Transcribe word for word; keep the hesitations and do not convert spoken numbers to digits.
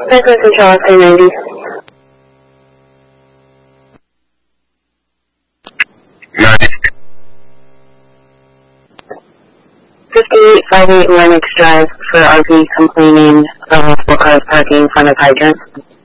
Franklin Central, three ninety. fifty-eight five eight Lennox Drive for R V complaining of multiple cars parking in front of hydrant.